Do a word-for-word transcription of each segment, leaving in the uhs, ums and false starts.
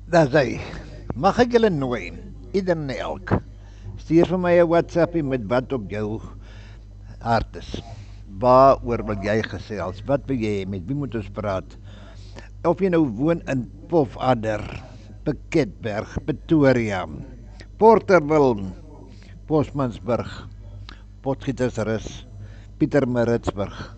Daar sê, mag ek julle nooi, ieder en elk, stuur vir my 'n WhatsAppie met wat op jou hart is. Waaroor wil jy gesels? Wat wil jy hê? Met wie moet ons praat? Of jy nou woon in Pofadder, Piketberg, Pretoria, Porterville, Bosmansburg, Potgietersrus, Pietermaritzburg,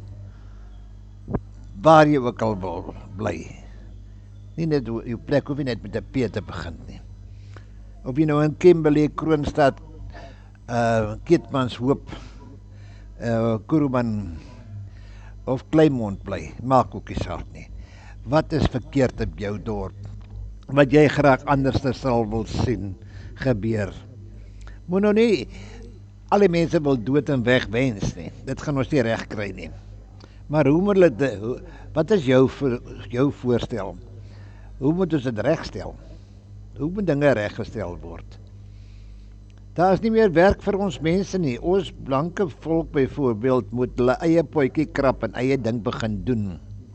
waar jy ook al wil bly. Nie net jou plek hoef nie net met 'n P te begin nie. Of jy nou in Kimberley, Kroonstad, uh, Keetmanshoop, uh, Kuruman of Kleinmond bly, maak ook nie saak nie. Wat is verkeerd op jou dorp? Wat jy graag anders sal wil sien gebeur? Moet nou nie al die mense wil dood en weg wens nie. Dit gaan ons nie reg kry nie. Maar hoe moet hulle, wat is jou, jou voorstel? Hoe moet ons dit regstel? Hoe moet dinge reggestel word? Daar is nie meer werk vir ons mense nie. Ons blanke volk byvoorbeeld moet hulle eie potjie krap en eie ding begin doen.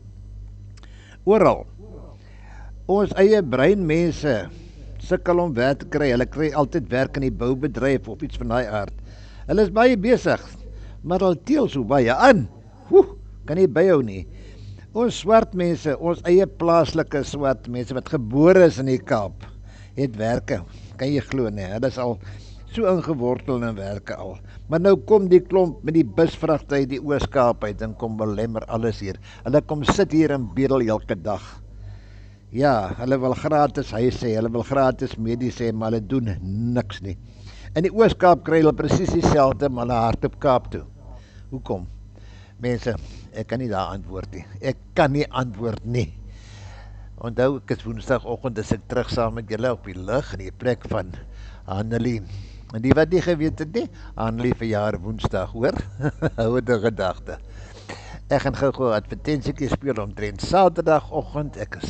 Oral. Ons eie breinmense sukkel om werk te kry. Hulle kry altyd werk in die boubedryf of iets van daai aard. Hulle is baie besig, maar hulle teel so baie aan. Woe, kan nie byhou nie. Ons swart mense, ons eie plaaslike swart mense wat gebore is in die Kaap, het werke. Kan jy glo nie, hulle is al so ingewortel in werke al. Maar nou kom die klomp met die busvragte uit die Oos-Kaap uit en kom belemmer alles hier. Hulle kom sit hier en bedel elke dag. Ja, hulle wil gratis huis hê, hulle wil gratis medies hê, maar hulle doen niks nie. In die Oos-Kaap kry hulle presies dieselfde, maar hulle hardloop Kaap toe. Hoekom? Mense, ek kan nie daar antwoord nie. Ek kan nie antwoord nie. Onthou, ek is woensdagoggend as ek terug saam met julle op die lug in die plek van Annelie. En die wat nie geweet het nie, Annelie verjaar woensdag, hoor? Hou het 'n gedagte. Ek gaan gou-gou advertensietjie speel omtrent Saterdagoggend. Ek is